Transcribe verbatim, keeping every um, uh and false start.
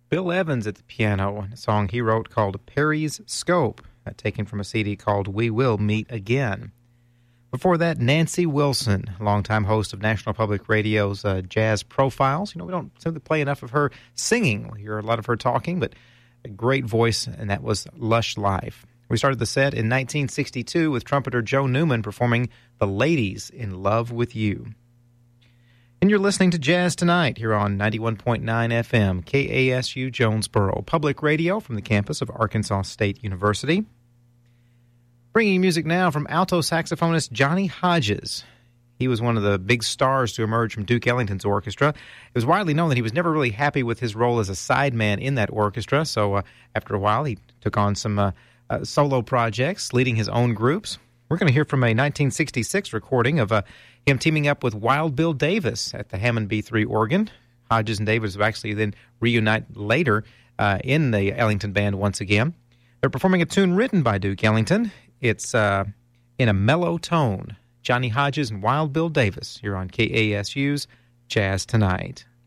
Bill Evans at the piano, a song he wrote called Perry's Scope, uh, taken from a C D called We Will Meet Again. Before that, Nancy Wilson, longtime host of National Public Radio's uh, Jazz Profiles. You know, we don't simply play enough of her singing. We hear a lot of her talking, but a great voice, and that was Lush Life. We started the set in nineteen sixty-two with trumpeter Joe Newman performing The Ladies in Love with You. And you're listening to Jazz Tonight here on ninety-one point nine F M, K A S U Jonesboro, public radio from the campus of Arkansas State University. Bringing music now from alto saxophonist Johnny Hodges. He was one of the big stars to emerge from Duke Ellington's orchestra. It was widely known that he was never really happy with his role as a sideman in that orchestra, so uh, after a while he took on some uh, uh, solo projects, leading his own groups. We're going to hear from a nineteen sixty-six recording of uh, him teaming up with Wild Bill Davis at the Hammond B three organ. Hodges and Davis will actually then reunite later uh, in the Ellington band once again. They're performing a tune written by Duke Ellington. It's uh, in a mellow tone. Johnny Hodges and Wild Bill Davis here on K A S U's Jazz Tonight.